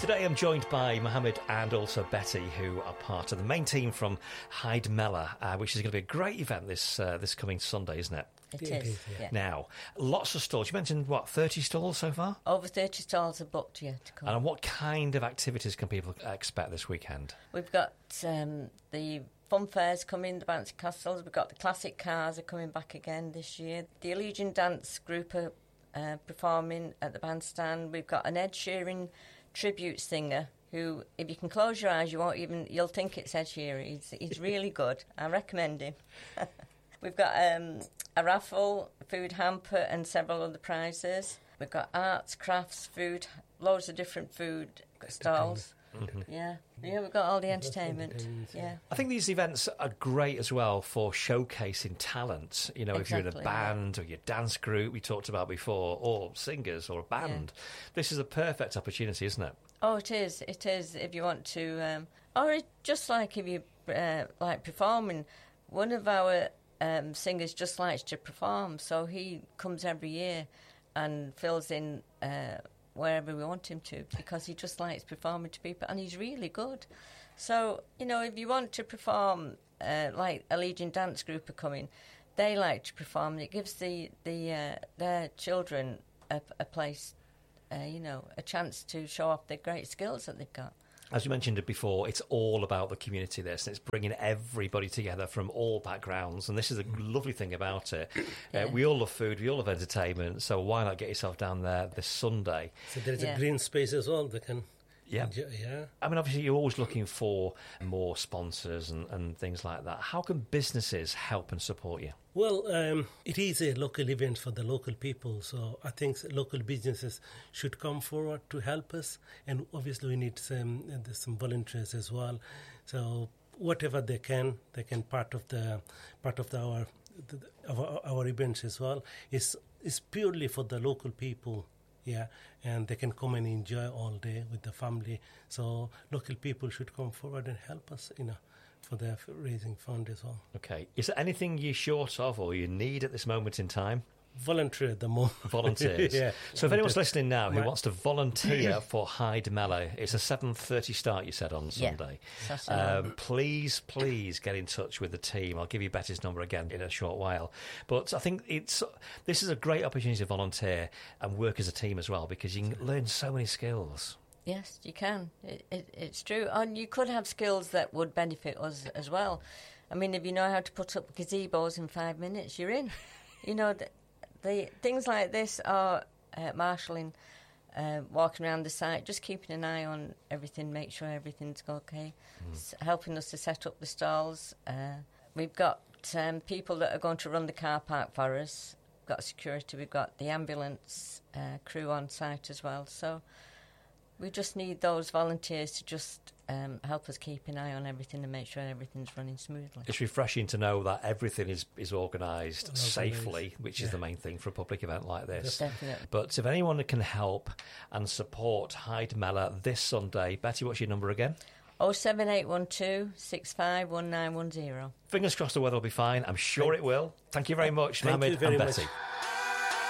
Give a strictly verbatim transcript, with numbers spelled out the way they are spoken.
Today I'm joined by Mohammed and also Betty, who are part of the main team from Hyde Mellah, uh, which is going to be a great event this uh, this coming Sunday, isn't it? It Yeah, is, it is, yeah. yeah. Now, lots of stalls. You mentioned, what, thirty stalls so far? Over thirty stalls are booked yet to come. And what kind of activities can people expect this weekend? We've got um, the fun fairs coming, the bouncy castles. We've got the classic cars are coming back again this year. The Allegiant Dance group are uh, performing at the bandstand. We've got an Ed Sheeran tribute singer who, if you can close your eyes, you won't even, you'll think it's Ed Sheeran. He's, he's really good. I recommend him. We've got um, a raffle, food hamper and several other prizes. We've got arts, crafts, food, loads of different food stalls. Mm-hmm. Yeah, yeah, we've got all the entertainment. Yeah. I think these events are great as well for showcasing talent. You know, if you're in a Exactly, band or your dance group we talked about before, or singers or a band, this is a perfect opportunity, isn't it? Oh, it is. It is. If you want to, um, or it, just like if you uh, like performing, one of our um, singers just likes to perform, so he comes every year and fills in uh, wherever we want him to, because he just likes performing to people, and he's really good. So, you know, if you want to perform, uh, like Allegiant Dance Group are coming, they like to perform, and it gives the, the uh, their children a, a place, uh, you know, a chance to show off their great skills that they've got. As you mentioned it before, it's all about the community, this, and it's bringing everybody together from all backgrounds, and this is a lovely thing about it. Yeah. Uh, we all love food, we all love entertainment, so why not get yourself down there this Sunday? So there is Yeah. a green space as well. They can, Yeah. enjoy, yeah. I mean, obviously, you're always looking for more sponsors and, and things like that. How can businesses help and support you? Well, um, it is a local event for the local people, so I think local businesses should come forward to help us, and obviously we need some there's some volunteers as well. So whatever they can, they can part of the part of the, our, the, our our events as well. Is is purely for the local people. Yeah, and they can come and enjoy all day with the family. So local people should come forward and help us, you know, for the raising fund as well. Okay. Is there anything you're short of or you need at this moment in time? Volunteer at the moment. Volunteers. Yeah. So if anyone's listening now who My- wants to volunteer for Hyde Mellah, it's a seven thirty start, you said, on Yeah. Sunday. That's Um, please, please get in touch with the team. I'll give you Betty's number again in a short while. But I think it's this is a great opportunity to volunteer and work as a team as well, because you can learn so many skills. Yes, you can. It, it, it's true. And you could have skills that would benefit us as well. I mean, if you know how to put up gazebos in five minutes, you're in. You know, the, the things like this are uh, marshalling, uh, walking around the site, just keeping an eye on everything, make sure everything's okay, Mm. s- helping us to set up the stalls. Uh, we've got um, people that are going to run the car park for us. We've got security, we've got the ambulance uh, crew on site as well. So we just need those volunteers to just um, help us keep an eye on everything and make sure everything's running smoothly. It's refreshing to know that everything is, is organised Organised, safely, which is yeah. the main thing for a public event like this. Definitely. But if anyone can help and support Hyde Mellah this Sunday, Betty, what's your number again? oh seven eight one two, six five one nine one zero. Fingers crossed the weather will be fine. I'm sure it will. Thank you very much, Thank Mohammed you very and much. Betty.